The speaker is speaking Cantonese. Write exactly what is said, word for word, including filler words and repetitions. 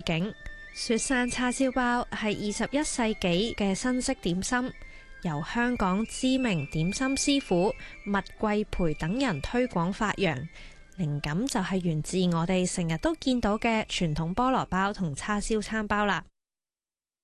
境。雪山叉燒包係二十一世紀嘅新式點心，由香港知名點心師傅麥貴培等人推廣發揚，靈感就係源自我哋成日都見到嘅傳統菠蘿包同叉燒餐包啦。